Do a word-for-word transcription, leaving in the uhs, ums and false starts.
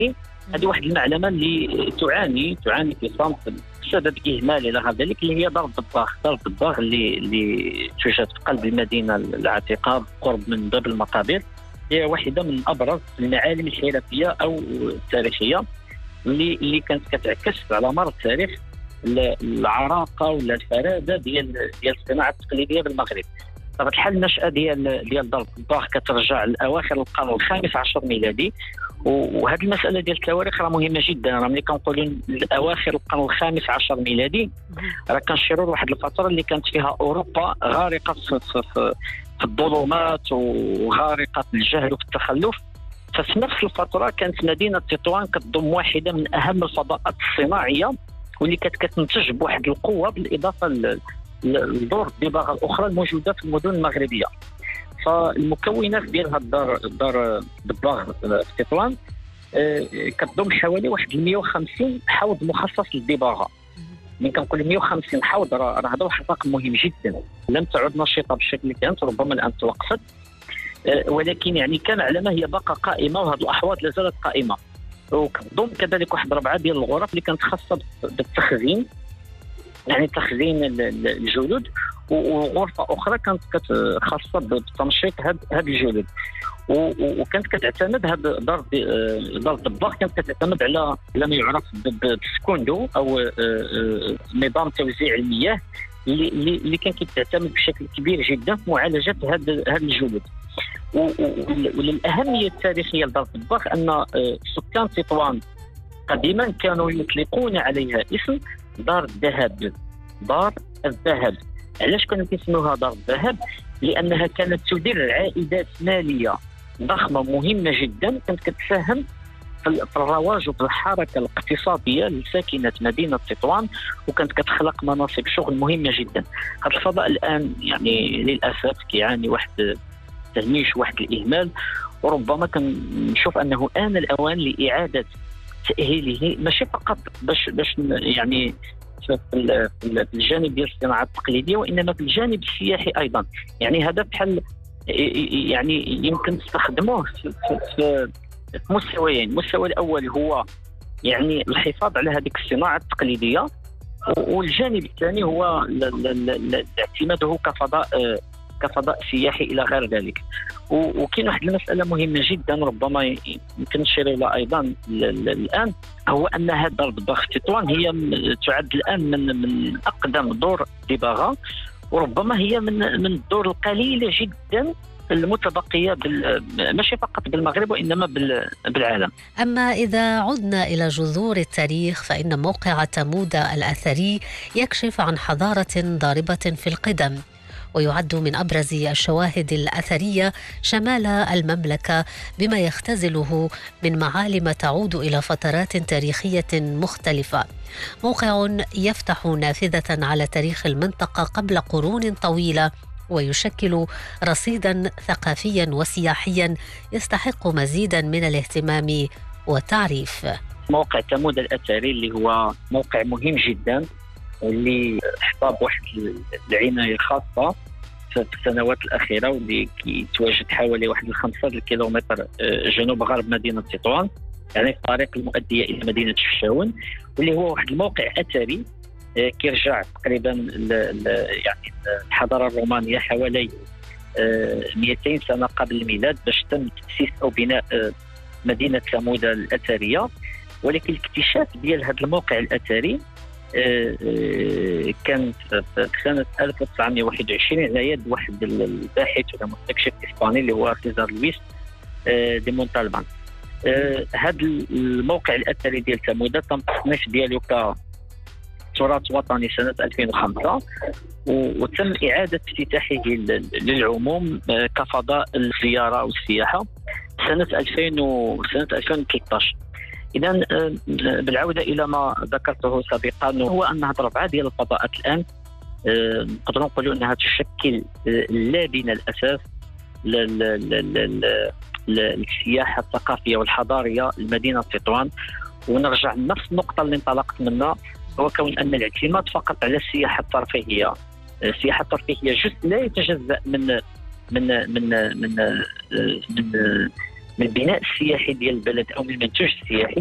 هذه واحد المعلمه اللي تعاني تعاني في صمت بسبب اهمال الى غير ذلك، اللي هي دار الدباغ. دار الدباغ اللي اللي توجد في قلب المدينه العتيقه قرب من باب المقابر، هي واحده من ابرز المعالم الحرفيه او التاريخيه اللي اللي كانت كتعكس على مر التاريخ العراقه ولا الفراده ديال ديال الصناعه التقليديه بالمغرب. بطبيعه الحال النشاه ديال ديال دار الدباغ كترجع لاواخر القرن الخامس عشر ميلادي، وهذه المساله ديال الكوارث راه مهمه جدا. راه ملي كنقولوا اواخر القرن الخامس عشر ميلادي راه كنشيروا لواحد الفتره اللي كانت فيها اوروبا غارقه في, في, في, في الظلمات وغارقه في الجهل وفي التخلف. ففي نفس الفتره كانت مدينه تطوان كتضم واحده من اهم الفضاءات الصناعيه واللي كانت كتنتج بواحد القوه بالاضافه لدور الدباغه الاخرى الموجوده في المدن المغربيه. فالمكونات ديال هاد الدار دار الدباغ في تطوان كتضم حوالي واحد مئة وخمسين حوض مخصص للدباغه. من كنقول مئة وخمسين حوض راه هذا واحد الرقم مهم جدا. لم تعد نشيطه بالشكل اللي كانت، ربما الان توقفت، ولكن يعني كان على ما هي باقه قائمه، وهذه الاحواض لا زالت قائمه. وكتضم كذلك واحد ربعه ديال الغرف اللي كانت خاصه بالتخزين، يعني تخزين الجلود، وغرفه اخرى كانت خاصه بتنشيط هاد هاد الجلود. وكانت كتعتمد هاد دار دار الدباغ كانت كتعتمد على على ما يعرف بالسكوندو او نظام توزيع المياه اللي اللي كان كيعتمد بشكل كبير جدا في معالجه هاد هاد الجلود. وللاهميه التاريخيه لدار الدباغ ان سكان تطوان قديما كانوا يطلقون عليها اسم دار الذهب. دار الذهب. علاش كانوا كيسموها دار الذهب؟ لانها كانت تدير عائدات ماليه ضخمه مهمه جدا، كانت كتساهم في الرواج وفي الحركه الاقتصاديه لساكنه مدينه تطوان، وكانت كتخلق مناصب شغل مهمه جدا. هذا الفضاء الان يعني للاسف كيعاني واحد التهميش واحد الاهمال، وربما كنشوف انه آن الاوان لاعاده تاهيله، ماشي فقط باش باش يعني في الجانب ديال الصناعه التقليديه، وانما في الجانب السياحي ايضا. يعني هذا بحال يعني يمكن تستخدموه في, في, في مستويين. المستوى الاول هو يعني الحفاظ على هذيك الصناعه التقليديه، والجانب الثاني هو اعتماده كفضاء كفضاء سياحي الى غير ذلك. وكاين واحد المساله مهمه جدا ربما يمكن نشير لها ايضا الان، هو ان هذه دار الدباغ في تطوان هي تعد الان من من اقدم دور الدباغه، وربما هي من من الدور القليله جدا المتبقيه ماشي فقط بالمغرب وانما بالعالم. اما اذا عدنا الى جذور التاريخ فان موقع تمودا الاثري يكشف عن حضاره ضاربه في القدم، ويعد من أبرز الشواهد الأثرية شمال المملكة بما يختزله من معالم تعود إلى فترات تاريخية مختلفة. موقع يفتح نافذة على تاريخ المنطقة قبل قرون طويلة، ويشكل رصيدا ثقافيا وسياحيا يستحق مزيدا من الاهتمام والتعريف. موقع تمودا الأثري اللي هو موقع مهم جدا، اللي حظى بواحد العنايه خاصه في السنوات الاخيره، واللي كيتواجد حوالي واحد الخمسة كيلومتر جنوب غرب مدينه تطوان، يعني في الطريق المؤديه الى مدينه الشاون، واللي هو واحد الموقع اثري كيرجع تقريبا يعني الحضاره الرومانيه حوالي مئتين سنه قبل الميلاد، باش تم تاسيس او بناء مدينه تمودا الاثريه. ولكن الاكتشاف ديال هذا الموقع الاثري كان في سنة ألف وتسعمئة وواحد وعشرين على يد واحد الباحث والمستكشف إسباني اللي هو سيزار لويس دي مونتالبان. هذا الموقع الأثري ديال تمودا تم التصنيف ديالو كتراث وطني سنة ألفين وخمسة، وتم إعادة افتتاحه للعموم كفضاء الزيارة والسياحة سنة ألفين وثلاثة عشر. إذا بالعودة إلى ما ذكرته سابقا، هو أن هذه الربعة ديال الفضاءات الآن نقدروا نقولوا أنها تشكل اللبنة الأساس للسياحة الثقافية والحضارية لمدينة تطوان. ونرجع لنفس النقطة اللي انطلقت منها، هو كون أن الاعتماد فقط على السياحة الترفيهية، السياحة الترفيهية جزء لا يتجزأ من من من من من من البناء السياحي ديال البلد او من المنتوج السياحي